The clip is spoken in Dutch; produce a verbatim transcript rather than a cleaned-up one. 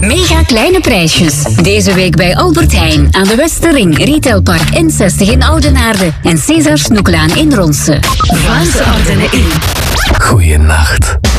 Mega kleine prijsjes. Deze week bij Albert Heijn aan de Westerring, Retailpark N zestig in Oudenaarde en César Snoeklaan in Ronse. Vlaamse Ardennen in. Goeienacht.